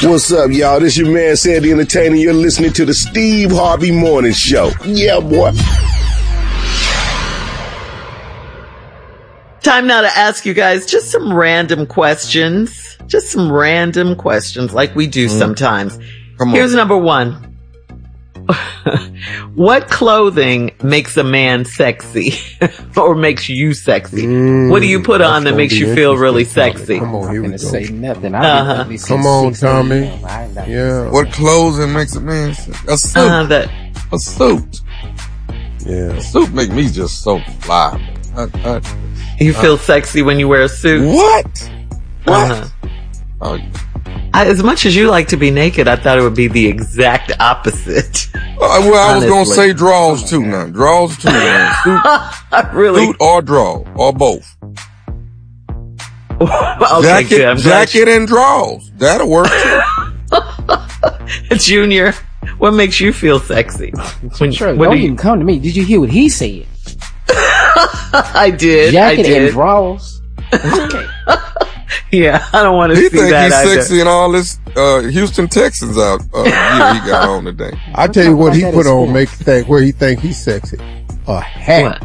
What's up, y'all? This your man, Sid the Entertainer. You're listening to the Steve Harvey Morning Show. Yeah, boy. Time now to ask you guys just some random questions. Just some random questions like we do sometimes. Here's number one. What clothing makes a man sexy or makes you sexy? What do you put on that makes you feel really sexy? Come on, here we go. Say nothing. Come on, Tommy. Yeah. What clothing makes a man sexy? A suit. A suit. Yeah. A suit make me just so fly. You feel sexy when you wear a suit? What? What? Oh, as much as you like to be naked, I thought it would be the exact opposite. Well, I was going to say draws too now. Draws too now. Suit, really? Suit or draw, or both. Okay, jacket and draws. That'll work too. Junior, what makes you feel sexy? Don't even come to me. Did you hear what he said? I did. Jacket and draws. Okay. Yeah, I don't want to see that. He think he's sexy and all this Houston Texans out year he got on today. I tell you what he put on make you think where he think he's sexy. A hat.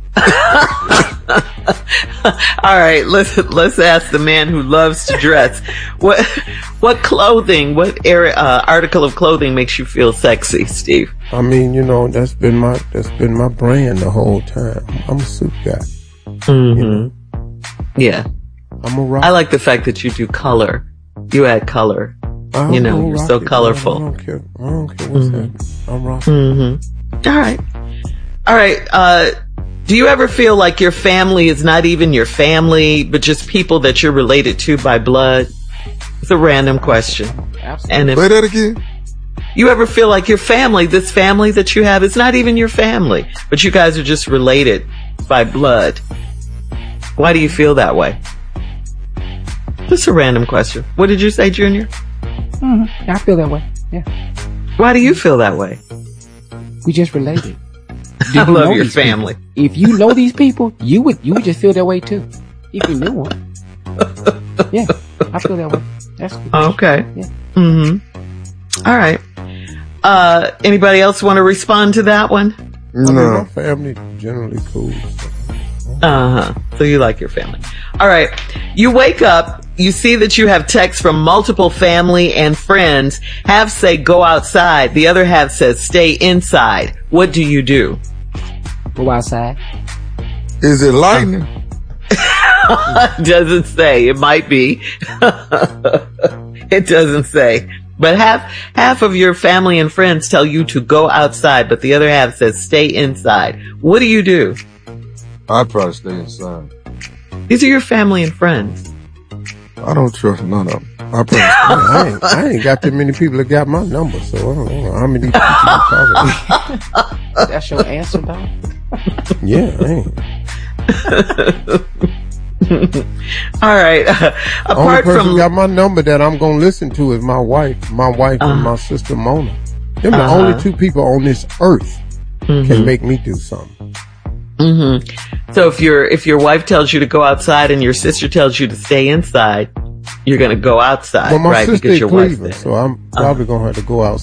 All right, let's ask the man who loves to dress. What clothing, what article of clothing makes you feel sexy, Steve? I mean, you know, that's been my brand the whole time. I'm a suit guy. Mm-hmm. You know? Yeah. I'm a rock. I like the fact that you do color. You add color. You know, you're so colorful. I don't care what's happening. I'm rocking. Mm-hmm. All right. Do you ever feel like your family is not even your family, but just people that you're related to by blood? It's a random question. Absolutely. Say that again. You ever feel like your family, this family that you have, is not even your family, but you guys are just related by blood? Why do you feel that way? Just a random question. What did you say, Junior? Mm-hmm. I feel that way. Yeah. Why do you feel that way? We just related. I love your family. People? If you know these people, you would just feel that way too. If you knew them. Yeah, I feel that way. That's good. Okay. Yeah. Mm-hmm. All right. Anybody else want to respond to that one? No. I mean, my family generally cool. So you like your family. All right. You wake up, you see that you have texts from multiple family and friends. Half say go outside. The other half says stay inside. What do you do? Go outside. Is it lightning? Doesn't say. It might be. It doesn't say. But half of your family and friends tell you to go outside, but the other half says stay inside. What do you do? I'd probably stay inside. These are your family and friends. I don't trust none of them. I ain't got that many people that got my number, so I don't know how many people you talking. That's your answer, dog? Yeah, I ain't. All right. Only person got my number that I'm gonna listen to is my wife and my sister Mona. Them the only two people on this earth can make me do something. Mm-hmm. So if your wife tells you to go outside and your sister tells you to stay inside, you're going to go outside, well, my right? sister Because your wife's Cleveland, so I'm probably going to have to go outside.